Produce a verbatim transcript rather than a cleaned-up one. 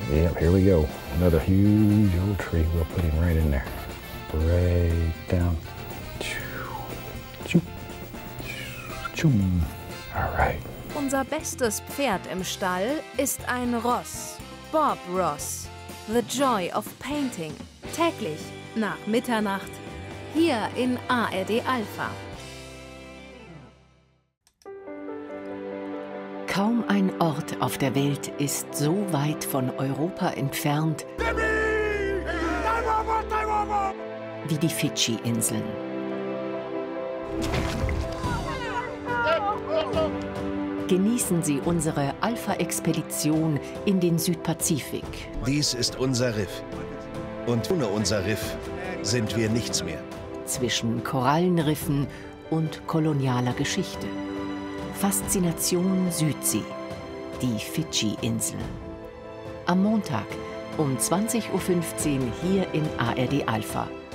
Yep, here we go. Another huge old tree. We'll put him right in there. Right down. All right. Unser bestes Pferd im Stall ist ein Ross. Bob Ross. The Joy of Painting. Täglich nach Mitternacht. Hier in A R D Alpha. Kaum ein Ort auf der Welt ist so weit von Europa entfernt wie die Fidschi-Inseln. Genießen Sie unsere Alpha-Expedition in den Südpazifik. Dies ist unser Riff. Und ohne unser Riff sind wir nichts mehr. Zwischen Korallenriffen und kolonialer Geschichte. Faszination Südsee, die Fidschi-Inseln. Am Montag um zwanzig Uhr fünfzehn hier in A R D Alpha.